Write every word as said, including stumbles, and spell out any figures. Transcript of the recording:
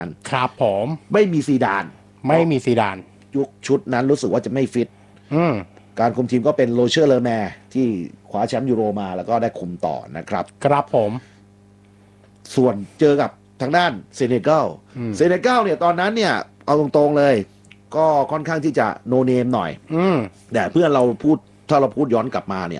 ครับผมไม่มีซีดานไม่มีซีดานยุคชุดนั้นรู้สึกว่าจะไม่ฟิตอืมการคุมทีมก็เป็นโรเชอร์เลอร์แมร์ที่คว้าแชมป์ยูโรมาแล้วก็ได้คุมต่อนะครับครับผมส่วนเจอกับทางด้านเซเนกัลเซเนกัลเนี่ยตอนนั้นเนี่ยเอาตรงๆเลยก็ค่อนข้างที่จะโนเนมหน่อยอืมแต่เพื่อนเราพูดถ้าเราพูดย้อนกลับมาเนี่ย